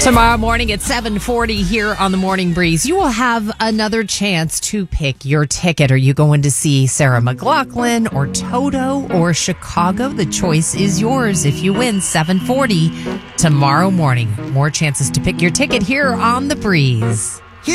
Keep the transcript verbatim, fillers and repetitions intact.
Tomorrow morning at seven forty here on the Morning Breeze, you will have another chance to pick your ticket. Are you going to see Sarah McLachlan or Toto or Chicago? The choice is yours. If you win, seven forty tomorrow morning. More chances to pick your ticket here on the Breeze.